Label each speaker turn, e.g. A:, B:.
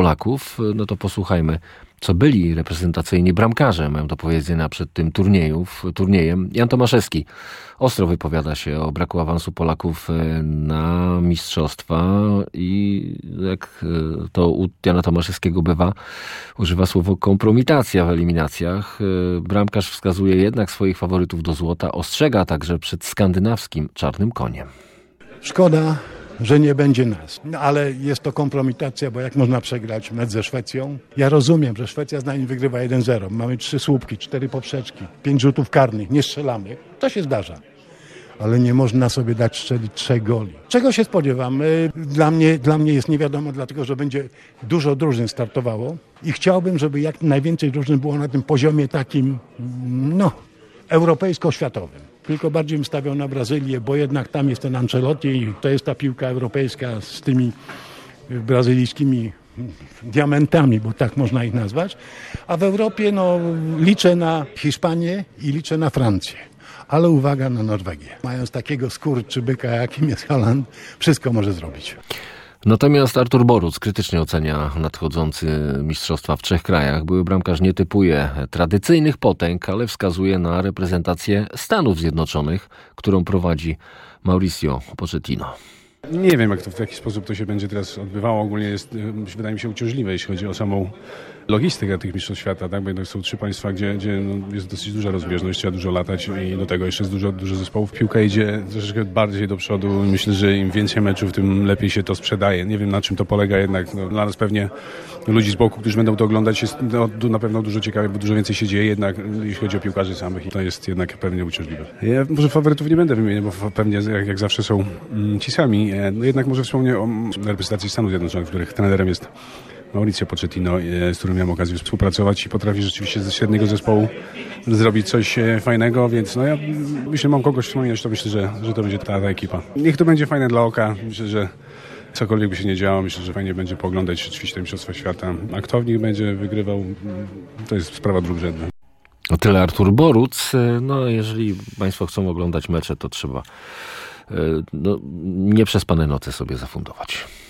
A: Polaków, no to posłuchajmy, co byli reprezentacyjni bramkarze mają do powiedzenia przed tym turniejem. Jan Tomaszewski ostro wypowiada się o braku awansu Polaków na mistrzostwa i jak to u Jana Tomaszewskiego bywa, używa słowo kompromitacja w eliminacjach. Bramkarz wskazuje jednak swoich faworytów do złota, ostrzega także przed skandynawskim czarnym koniem.
B: Szkoda, że nie będzie nas. No, ale jest to kompromitacja, bo jak można przegrać mecz ze Szwecją? Ja rozumiem, że Szwecja z nami wygrywa 1-0. Mamy 3 słupki, 4 poprzeczki, 5 rzutów karnych, nie strzelamy. To się zdarza. Ale nie można sobie dać strzelić 3 goli. Czego się spodziewam? Dla mnie jest nie wiadomo, dlatego że będzie dużo drużyn startowało i chciałbym, żeby jak najwięcej drużyn było na tym poziomie takim, europejsko-światowym. Tylko bardziej bym stawiał na Brazylię, bo jednak tam jest ten Ancelotti i to jest ta piłka europejska z tymi brazylijskimi diamentami, bo tak można ich nazwać. A w Europie liczę na Hiszpanię i liczę na Francję. Ale uwaga na Norwegię. Mając takiego skurczybyka, jakim jest Haaland, wszystko może zrobić.
A: Natomiast Artur Boruc krytycznie ocenia nadchodzący mistrzostwa w 3 krajach. Były bramkarz nie typuje tradycyjnych potęg, ale wskazuje na reprezentację Stanów Zjednoczonych, którą prowadzi Mauricio Pochettino.
C: Nie wiem, w jaki sposób to się będzie teraz odbywało. Ogólnie jest, wydaje mi się, uciążliwe, jeśli chodzi o samą logistykę tych mistrzostw świata, tak? Bo jednak są 3 państwa, gdzie jest dosyć duża rozbieżność, trzeba dużo latać i do tego jeszcze jest dużo zespołów. Piłka idzie troszeczkę bardziej do przodu. Myślę, że im więcej meczów, tym lepiej się to sprzedaje. Nie wiem, na czym to polega jednak. Dla nas pewnie ludzi z boku, którzy będą to oglądać, jest na pewno dużo ciekawie, bo dużo więcej się dzieje jednak, jeśli chodzi o piłkarzy samych i to jest jednak pewnie uciążliwe. Ja może faworytów nie będę wymieniał, bo pewnie jak zawsze są ci sami. No jednak może wspomnę o reprezentacji Stanów Zjednoczonych, których trenerem jest Mauricio Pochettino, z którym miałem okazję współpracować i potrafi rzeczywiście ze średniego zespołu zrobić coś fajnego, więc ja myślę, mam kogoś wspomnieć, to myślę, że to będzie ta ekipa. Niech to będzie fajne dla oka, myślę, że cokolwiek by się nie działo, myślę, że fajnie będzie pooglądać rzeczywiście te mistrzostwa świata. A kto w nich będzie wygrywał, to jest sprawa drugorzędna.
A: O tyle Artur Boruc. Jeżeli Państwo chcą oglądać mecze, to trzeba nieprzespane noce sobie zafundować.